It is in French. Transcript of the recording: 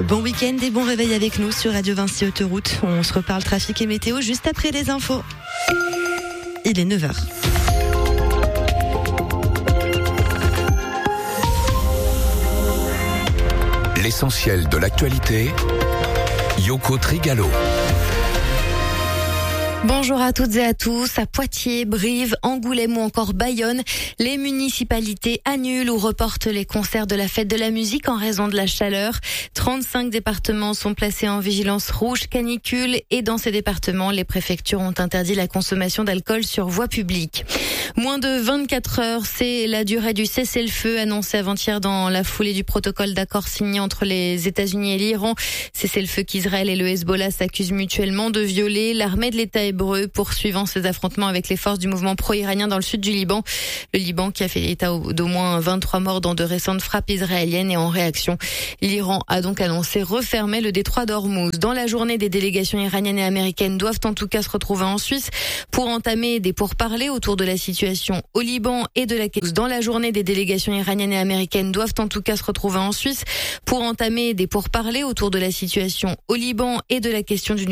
Bon week-end et bon réveil avec nous sur Radio Vinci Autoroute. On se reparle trafic et météo juste après les infos. Il est 9h. L'essentiel de l'actualité, Yoko Trigalo. Bonjour à toutes et à tous. À Poitiers, Brive, Angoulême ou encore Bayonne, les municipalités annulent ou reportent les concerts de la fête de la musique en raison de la chaleur. 35 départements sont placés en vigilance rouge canicule et dans ces départements, les préfectures ont interdit la consommation d'alcool sur voie publique. Moins de 24 heures, c'est la durée du cessez-le-feu annoncé avant-hier dans la foulée du protocole d'accord signé entre les États-Unis et l'Iran. Cessez-le-feu qu'Israël et le Hezbollah s'accusent mutuellement de violer. L'armée de l'État hébreu poursuivant ses affrontements avec les forces du mouvement pro-iranien dans le sud du Liban. Le Liban qui a fait état d'au moins 23 morts dans de récentes frappes israéliennes et en réaction, l'Iran a donc annoncé refermer le détroit d'Ormuz. Dans la journée, des délégations iraniennes et américaines doivent en tout cas se retrouver en Suisse pour entamer des pourparlers autour de la situation au Liban et de la question. Dans la journée, des délégations iraniennes et américaines doivent en tout cas se retrouver en Suisse pour entamer des pourparlers autour de la situation au Liban et de la question du